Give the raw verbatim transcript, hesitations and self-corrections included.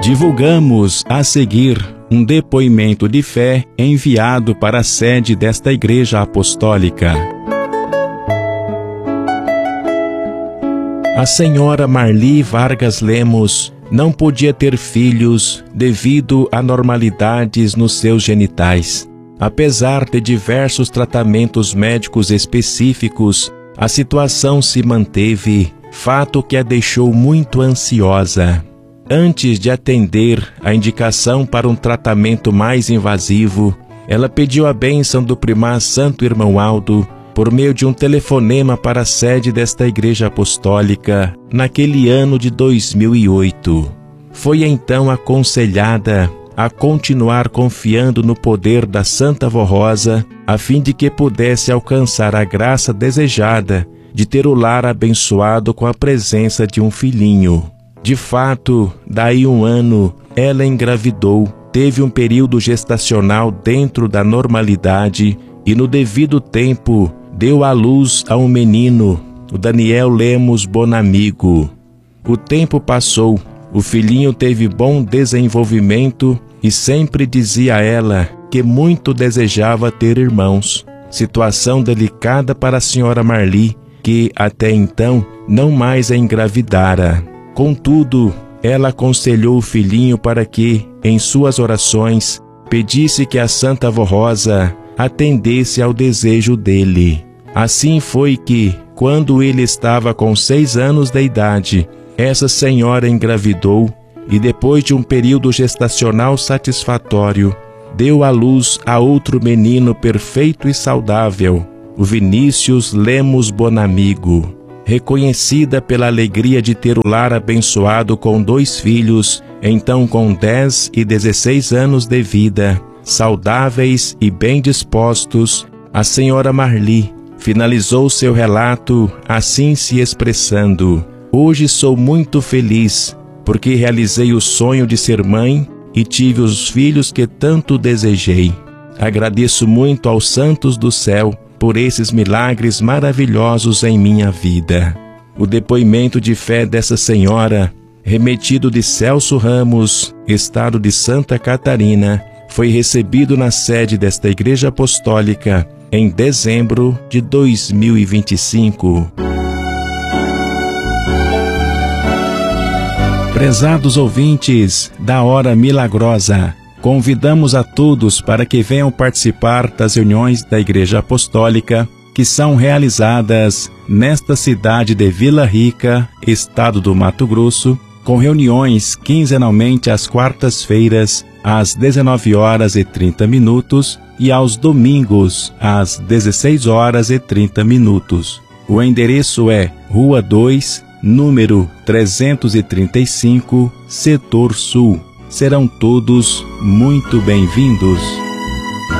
Divulgamos a seguir um depoimento de fé enviado para a sede desta Igreja Apostólica. A senhora Marli Vargas Lemos não podia ter filhos devido a anormalidades nos seus genitais. Apesar de diversos tratamentos médicos específicos, a situação se manteve, fato que a deixou muito ansiosa. Antes de atender a indicação para um tratamento mais invasivo, ela pediu a bênção do primar Santo Irmão Aldo por meio de um telefonema para a sede desta Igreja Apostólica naquele ano de dois mil e oito. Foi então aconselhada a continuar confiando no poder da Santa Vó Rosa, a fim de que pudesse alcançar a graça desejada de ter o lar abençoado com a presença de um filhinho. De fato, daí um ano, ela engravidou, teve um período gestacional dentro da normalidade e no devido tempo deu à luz a um menino, o Daniel Lemos Bonamigo. O tempo passou, o filhinho teve bom desenvolvimento e sempre dizia a ela que muito desejava ter irmãos. Situação delicada para a senhora Marli, que até então não mais a engravidara. Contudo, ela aconselhou o filhinho para que, em suas orações, pedisse que a Santa Vó Rosa atendesse ao desejo dele. Assim foi que, quando ele estava com seis anos de idade, essa senhora engravidou e, depois de um período gestacional satisfatório, deu à luz a outro menino perfeito e saudável, o Vinícius Lemos Bonamigo. Reconhecida pela alegria de ter o lar abençoado com dois filhos, então com dez e dezesseis anos de vida, saudáveis e bem dispostos, a senhora Marli finalizou seu relato assim se expressando: "Hoje sou muito feliz, porque realizei o sonho de ser mãe e tive os filhos que tanto desejei. Agradeço muito aos santos do céu por esses milagres maravilhosos em minha vida." O depoimento de fé dessa senhora, remetido de Celso Ramos, estado de Santa Catarina, foi recebido na sede desta Igreja Apostólica em dezembro de dois mil e vinte e cinco. Prezados ouvintes da Hora Milagrosa, convidamos a todos para que venham participar das reuniões da Igreja Apostólica que são realizadas nesta cidade de Vila Rica, estado do Mato Grosso, com reuniões quinzenalmente às quartas-feiras, às dezenove horas e trinta minutos e aos domingos, às dezesseis horas e trinta minutos. O endereço é Rua dois, número trezentos e trinta e cinco, Setor Sul. Serão todos muito bem-vindos.